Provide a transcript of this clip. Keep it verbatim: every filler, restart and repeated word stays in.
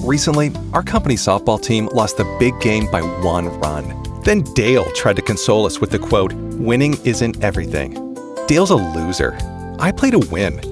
Recently, our company softball team lost the big game by one run. Then Dale tried to console us with the quote, "Winning isn't everything." Dale's a loser. I play to win.